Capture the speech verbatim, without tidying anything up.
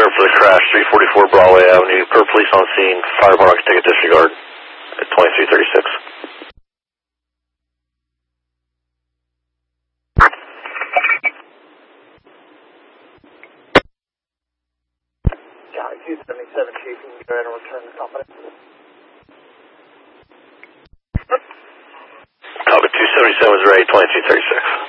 concern for the crash, three forty-four Broadway Avenue. Per police on scene. Fire marks take a disregard at twenty-three thirty-six. County two seventy-seven, Chief, you can go ahead and return the company. Copy, two seventy-seven is ready, twenty-three thirty-six.